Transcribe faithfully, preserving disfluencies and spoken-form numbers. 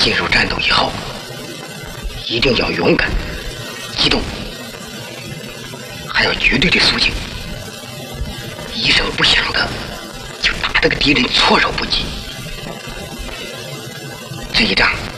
进入战斗以后，一定要勇敢、机动，还要绝对的肃静，一声不响的就打这个敌人措手不及。这一仗